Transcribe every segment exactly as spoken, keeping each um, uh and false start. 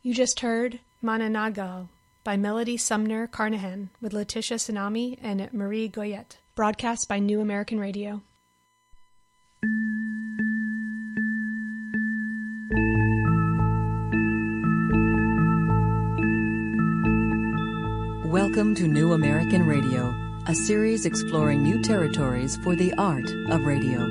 You just heard Mananagal by Melody Sumner Carnahan with Letitia Tsunami and Marie Goyette, broadcast by New American Radio. Welcome to New American Radio, a series exploring new territories for the art of radio.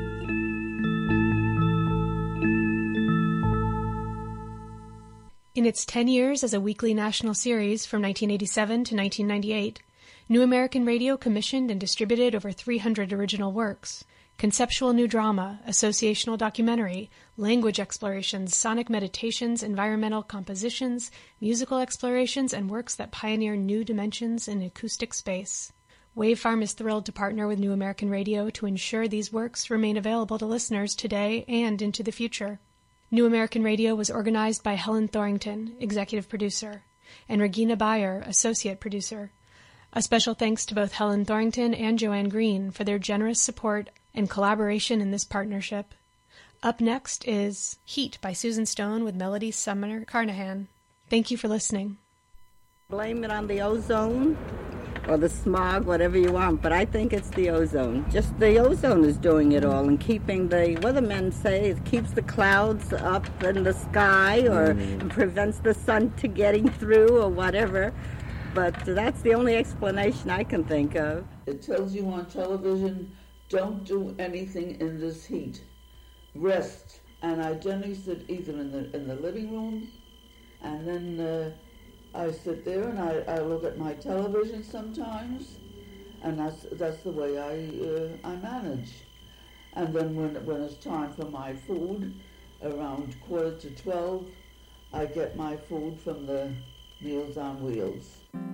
In its ten years as a weekly national series from nineteen eighty-seven to nineteen ninety-eight, New American Radio commissioned and distributed over three hundred original works: conceptual new drama, associational documentary, language explorations, sonic meditations, environmental compositions, musical explorations, and works that pioneer new dimensions in acoustic space. Wavefarm is thrilled to partner with New American Radio to ensure these works remain available to listeners today and into the future. New American Radio was organized by Helen Thorington, executive producer, and Regina Bayer, associate producer. A special thanks to both Helen Thorington and Joanne Green for their generous support and collaboration in this partnership. Up next is Heat by Susan Stone with Melody Sumner Carnahan. Thank you for listening. Blame it on the ozone or the smog, whatever you want, but I think it's the ozone. Just the ozone is doing it all and keeping the, weathermen say, it keeps the clouds up in the sky or mm. prevents the sun to getting through or whatever. But that's the only explanation I can think of. It tells you on television, don't do anything in this heat. Rest. And I generally sit either in the in the living room, and then uh, I sit there and I, I look at my television sometimes, and that's that's the way I uh, I manage. And then when when it's time for my food, around quarter to twelve, I get my food from the Meals on Wheels.